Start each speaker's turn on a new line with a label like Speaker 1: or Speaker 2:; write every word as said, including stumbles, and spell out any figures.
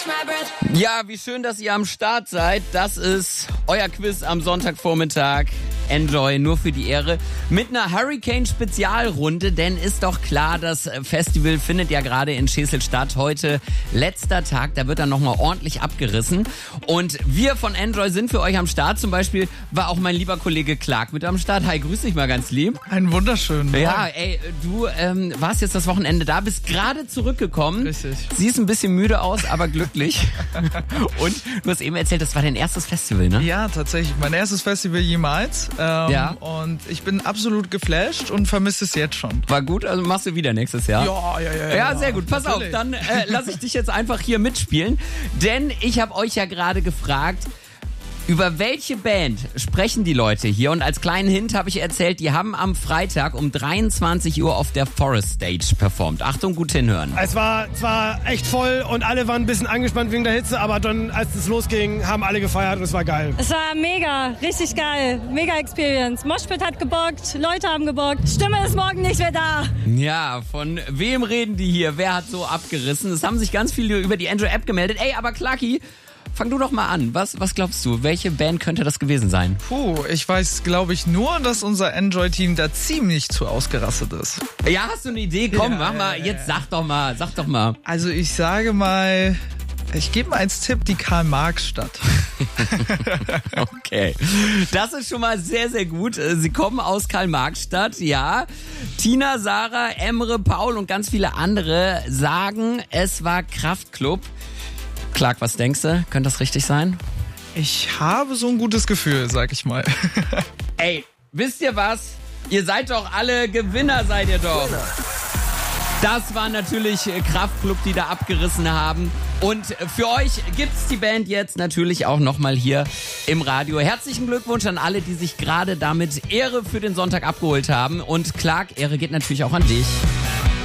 Speaker 1: Ja, wie schön, dass ihr am Start seid. Das ist euer Quiz am Sonntagvormittag. Enjoy, nur für die Ehre. Mit einer Hurricane-Spezialrunde, denn ist doch klar, das Festival findet ja gerade in Schesel statt. Heute letzter Tag, da wird dann nochmal ordentlich abgerissen. Und wir von Enjoy sind für euch am Start. Zum Beispiel war auch mein lieber Kollege Clark mit am Start. Hi, grüß dich mal ganz lieb.
Speaker 2: Einen wunderschönen Morgen.
Speaker 1: Ja, ey, du ähm, warst jetzt das Wochenende da, bist gerade zurückgekommen.
Speaker 2: Richtig.
Speaker 1: Siehst ein bisschen müde aus, aber glücklich. Und du hast eben erzählt, das war dein erstes Festival, ne?
Speaker 2: Ja, tatsächlich. Mein erstes Festival jemals. Ähm,
Speaker 1: Ja.
Speaker 2: Und ich bin absolut geflasht und vermisse es jetzt schon.
Speaker 1: War gut, also machst du wieder nächstes Jahr?
Speaker 2: Ja, ja, ja.
Speaker 1: Ja, sehr gut. Pass
Speaker 2: natürlich.
Speaker 1: auf, dann äh, lasse ich dich jetzt einfach hier mitspielen. Denn ich habe euch ja gerade gefragt, über welche Band sprechen die Leute hier? Und als kleinen Hint habe ich erzählt, die haben am Freitag um dreiundzwanzig Uhr auf der Forest Stage performt. Achtung, gut hinhören.
Speaker 3: Es war zwar echt voll und alle waren ein bisschen angespannt wegen der Hitze, aber dann, als es losging, haben alle gefeiert und es war geil.
Speaker 4: Es war mega, richtig geil, mega Experience. Moshpit hat gebockt, Leute haben gebockt, Stimme ist morgen nicht mehr da.
Speaker 1: Ja, von wem reden die hier? Wer hat so abgerissen? Es haben sich ganz viele über die Enjoy-App gemeldet. Ey, aber Clarky, fang du doch mal an. Was, was glaubst du? Welche Band könnte das gewesen sein?
Speaker 2: Puh, ich weiß, glaube ich, nur, dass unser Enjoy-Team da ziemlich zu ausgerastet ist.
Speaker 1: Ja, hast du eine Idee? Komm,
Speaker 2: Ja,
Speaker 1: mach mal.
Speaker 2: ja,
Speaker 1: Jetzt sag doch mal, sag doch mal.
Speaker 2: Also ich sage mal, ich gebe mal als Tipp die Karl-Marx-Stadt.
Speaker 1: Okay, das ist schon mal sehr, sehr gut. Sie kommen aus Karl-Marx-Stadt, ja. Tina, Sarah, Emre, Paul und ganz viele andere sagen, es war Kraftklub. Clark, was denkst du? Könnte das richtig sein?
Speaker 2: Ich habe so ein gutes Gefühl, sag ich mal.
Speaker 1: Ey, wisst ihr was? Ihr seid doch alle Gewinner, seid ihr doch. Das war natürlich Kraftklub, die da abgerissen haben. Und für euch gibt's die Band jetzt natürlich auch nochmal hier im Radio. Herzlichen Glückwunsch an alle, die sich gerade damit Ehre für den Sonntag abgeholt haben. Und Clark, Ehre geht natürlich auch an dich.